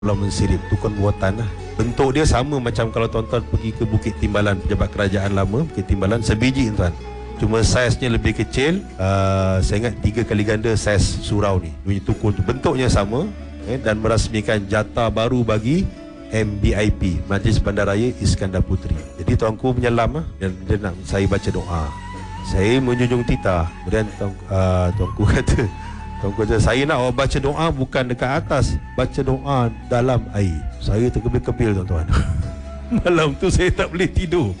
Pulau Mensirip, tukang buatan lah. Bentuk dia sama macam kalau tuan-tuan pergi ke Bukit Timbalan, pejabat kerajaan lama, Bukit Timbalan, sebiji tuan. Cuma saiznya lebih kecil. Saya ingat 3 kali ganda saiz surau ni. Bunyi tukul tu bentuknya sama, dan merasmikan jatah baru bagi MBIP, Majlis Bandaraya Iskandar Puteri. Jadi tuanku menyelam lah, dan dia nak saya baca doa. Saya menjunjung titah. Kemudian tuanku kata, saya nak awak baca doa bukan dekat atas, baca doa dalam air. Saya terkebil-kebil tuan-tuan. Malam tu saya tak boleh tidur.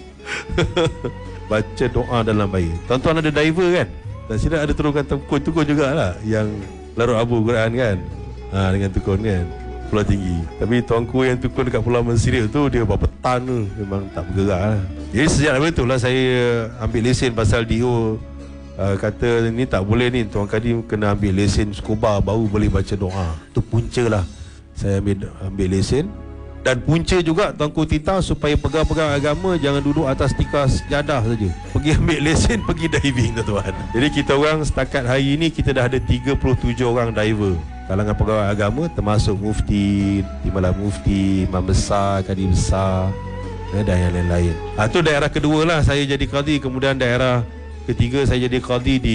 Baca doa dalam air. Tuan-tuan ada diver kan? Dan sini ada turunkan tukun jugalah, yang larut abu Quran kan, dengan tukun kan, pulau tinggi. Tapi tuanku yang tukun dekat Pulau Mensirip tu, dia berpetan tu memang tak bergerak lah. Jadi sejak betul lah saya ambil lesen pasal DO kata ni tak boleh ni, Tuan Kadi kena ambil lesen scuba baru boleh baca doa. Itu punca lah saya ambil lesen. Dan punca juga tuanku titah supaya pegang-pegang agama jangan duduk atas tikar sejadah saja. Pergi ambil lesen, pergi diving tuan-tuan. Jadi kita orang setakat hari ini kita dah ada 37 orang diver kalangan pegawai agama, termasuk mufti, timbalan mufti, imam besar, kadi besar, dan yang lain-lain. Itu daerah kedua lah saya jadi qadi. Kemudian daerah ketiga saya jadi qadi di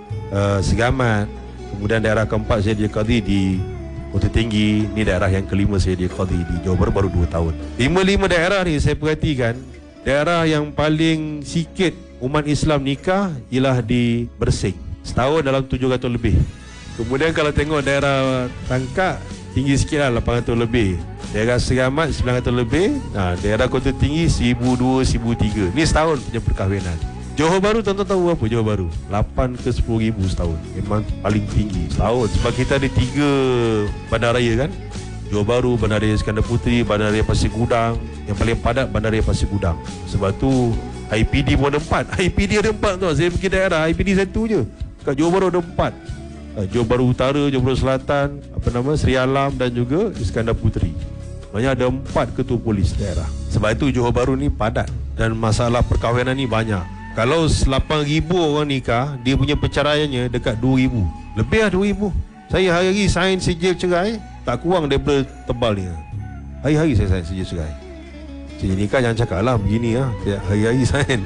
Segamat. Kemudian daerah keempat saya jadi qadi di Kota Tinggi. Ini daerah yang kelima saya jadi qadi di Johor Bahru, baru 2 tahun. 5 daerah ni saya perhatikan, daerah yang paling sikit umat Islam nikah ialah di Bersing. Setahun dalam 700 lebih. Kemudian kalau tengok daerah Tangkak, tinggi sikit lah, 800 lebih. Daerah Segamat 900 lebih. Daerah Kota Tinggi 1,200, 1,300. Ni setahun punya perkahwinan. Johor Bahru, tuan-tuan tahu apa Johor Bahru? 8 ke 10 ribu setahun. Memang paling tinggi setahun. Sebab kita ada 3 bandaraya kan. Johor Bahru, Bandaraya Iskandar Puteri, Bandaraya Pasir Gudang. Yang paling padat Bandaraya Pasir Gudang. Sebab tu IPD pun ada 4. IPD ada 4 tuan. Saya pergi daerah IPD 1 je. Kat Johor Bahru ada 4. Johor Bahru Utara, Johor Bahru Selatan, Seri Alam dan juga Iskandar Puteri. Banyak ada 4 ketua polis daerah. Sebab itu Johor Bahru ni padat. Dan masalah perkahwinan ni banyak. Kalau 8,000 orang nikah, dia punya perceraiannya dekat 2,000. Lebih lah 2,000. Saya hari-hari sign sijil cerai, tak kurang daripada tebal ni. Hari-hari saya sign sijil cerai. Sijil nikah jangan cakap lah begini lah. Hari-hari sign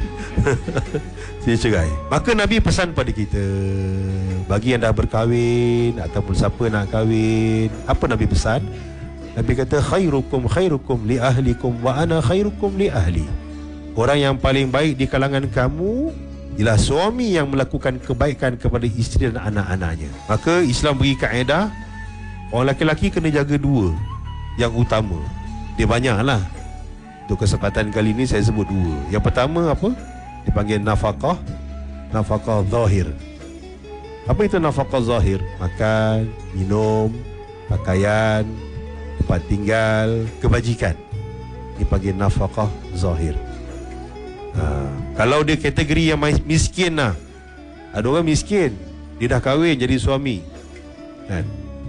sijil cerai. Maka Nabi pesan pada kita, bagi yang dah berkahwin ataupun siapa nak kahwin, apa Nabi pesan? Nabi kata, khairukum li ahlikum wa ana khairukum li ahli. Orang yang paling baik di kalangan kamu ialah suami yang melakukan kebaikan kepada isteri dan anak-anaknya. Maka Islam beri kaedah, orang lelaki kena jaga 2 yang utama. Dia banyak lah. Untuk kesempatan kali ini saya sebut 2. Yang pertama apa? Dipanggil nafkah. Nafkah zahir. Apa itu nafkah zahir? Makan, minum, pakaian, tempat tinggal, kebajikan. Dipanggil nafkah zahir. Kalau dia kategori yang miskin lah, ada orang miskin, dia dah kahwin jadi suami kan?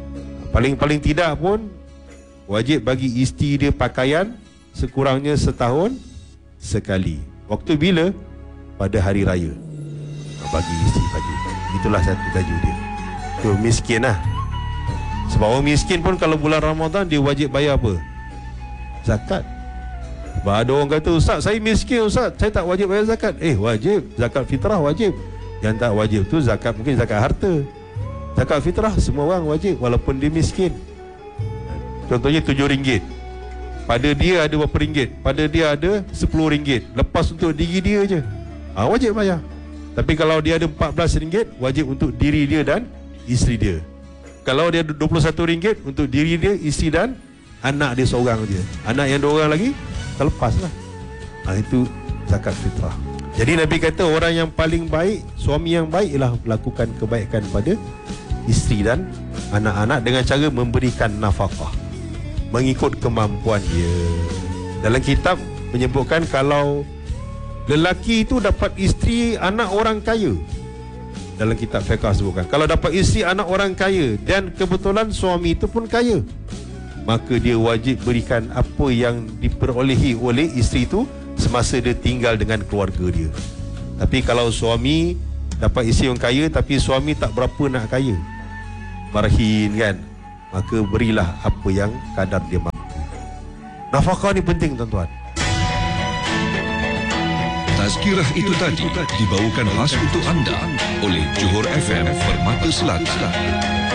Paling tidak pun wajib bagi isteri dia pakaian sekurangnya setahun sekali. Waktu bila? Pada hari raya. Bagi isteri bagi. Itulah satu gaji dia. Tu miskin lah. Sebab orang miskin pun kalau bulan Ramadan dia wajib bayar apa? Zakat. Ada orang kata, Ustaz saya miskin Ustaz, saya tak wajib bayar zakat. Wajib. Zakat fitrah wajib. Yang tak wajib tu zakat, mungkin zakat harta. Zakat fitrah semua orang wajib walaupun dia miskin. Contohnya RM7. Pada dia ada berapa ringgit? Pada dia ada RM10. Lepas untuk diri dia je, wajib bayar. Tapi kalau dia ada RM14, wajib untuk diri dia dan isteri dia. Kalau dia ada RM21 untuk diri dia, isteri dan anak dia seorang je. Anak yang 2 orang lagi terlepas lah. Itu zakat fitrah. Jadi Nabi kata orang yang paling baik, suami yang baik ialah melakukan kebaikan pada isteri dan anak-anak dengan cara memberikan nafkah mengikut kemampuan dia. Dalam kitab menyebutkan kalau lelaki itu dapat isteri anak orang kaya, dalam kitab fiqh sebutkan, kalau dapat isteri anak orang kaya dan kebetulan suami itu pun kaya, maka dia wajib berikan apa yang diperolehi oleh isteri itu semasa dia tinggal dengan keluarga dia. Tapi kalau suami dapat isteri yang kaya tapi suami tak berapa nak kaya, marhin kan, maka berilah apa yang kadar dia mampu. Nafkah ni penting tuan-tuan. Tazkirah itu tadi dibawakan khas untuk anda oleh Johor FM Permata Selatan.